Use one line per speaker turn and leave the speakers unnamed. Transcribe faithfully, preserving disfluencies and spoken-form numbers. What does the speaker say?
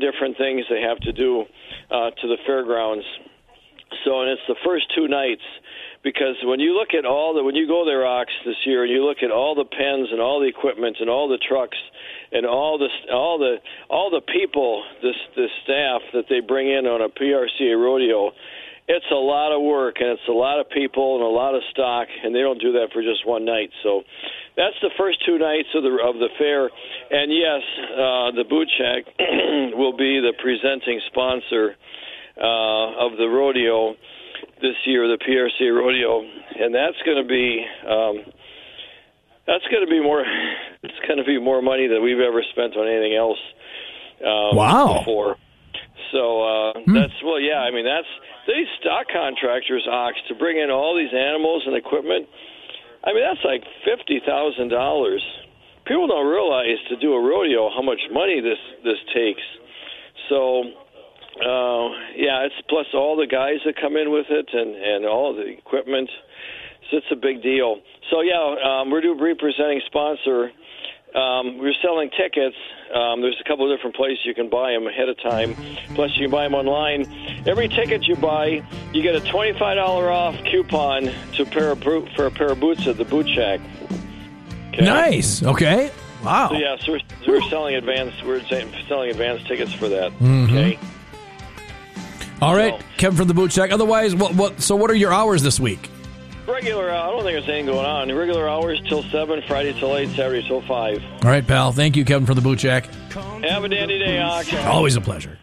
different things they have to do uh, to the fairgrounds. So, and it's the first two nights, because when you look at all the, when you go there, Ox, this year, and you look at all the pens and all the equipment and all the trucks and all the all the all the people, this this staff that they bring in on a P R C A rodeo, it's a lot of work and it's a lot of people and a lot of stock, and they don't do that for just one night. So that's the first two nights of the of the fair. And yes, uh, the Boot Shack will be the presenting sponsor uh, of the rodeo this year, the P R C A rodeo, and that's going to be um, that's going to be more. It's going to be more money than we've ever spent on anything else. Um,
wow.
Before. So uh, hmm. that's well, yeah. I mean, that's these stock contractors, Ox, to bring in all these animals and equipment. I mean, that's like fifty thousand dollars. People don't realize to do a rodeo how much money this this takes. So. Uh, yeah, it's plus all the guys that come in with it and, and all the equipment. So it's a big deal. So, yeah, um, we're doing representing sponsor. Um, we're selling tickets. Um, there's a couple of different places you can buy them ahead of time. Plus, you can buy them online. Every ticket you buy, you get a twenty-five dollars off coupon to pair of boot, for a pair of boots at the Boot Shack.
Okay? Nice. Okay. Wow.
So, yeah, so we're, we're selling advance. We're selling advance tickets for that.
Mm-hmm.
Okay.
All right,
so,
Kevin from the Boot Shack. Otherwise, what? What? So, what are your hours this week?
Regular. I don't think there's anything going on. Regular hours till seven, Friday till eight, Saturday till five.
All right, pal. Thank you, Kevin from the Boot Shack.
Have a dandy day, Ox.
Always a pleasure.